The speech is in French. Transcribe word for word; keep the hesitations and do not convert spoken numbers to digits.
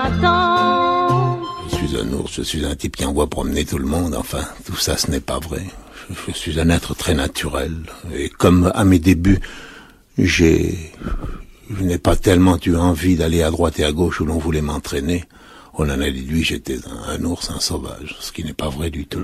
Je suis un ours, je suis un type qui envoie promener tout le monde, enfin, tout ça ce n'est pas vrai. Je, je suis un être très naturel, et comme à mes débuts, j'ai... je n'ai pas tellement eu envie d'aller à droite et à gauche où l'on voulait m'entraîner, on en a déduit j'étais un, un ours, un sauvage, ce qui n'est pas vrai du tout.